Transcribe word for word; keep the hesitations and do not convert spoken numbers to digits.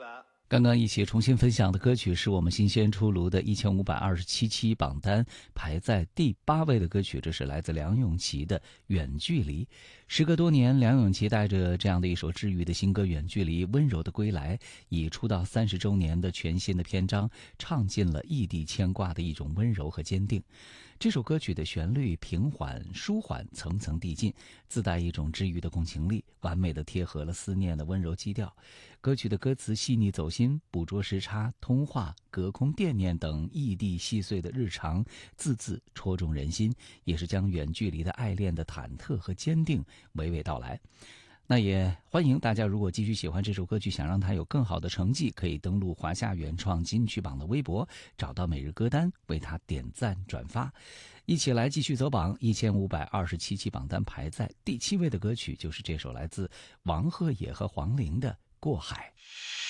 刚刚一起重新分享的歌曲是我们新鲜出炉的一千五百二十七期榜单排在第八位的歌曲，这是来自梁咏琪的《远距离》。时隔多年，梁咏琪带着这样的一首治愈的新歌《远距离》，温柔的归来，以出道三十周年的全新的篇章，唱尽了异地牵挂的一种温柔和坚定。这首歌曲的旋律平缓舒缓，层层递进，自带一种治愈的共情力，完美的贴合了思念的温柔基调。歌曲的歌词细腻走心，捕捉时差、通话、隔空惦念等异地细碎的日常，字字戳中人心，也是将远距离的爱恋的忐忑和坚定娓娓道来。那也欢迎大家，如果继续喜欢这首歌曲，想让它有更好的成绩，可以登录华夏原创金曲榜的微博，找到每日歌单，为它点赞转发。一起来继续走榜，一千五百二十七期榜单排在第七位的歌曲，就是这首来自王鹤野和黄龄的《过海》。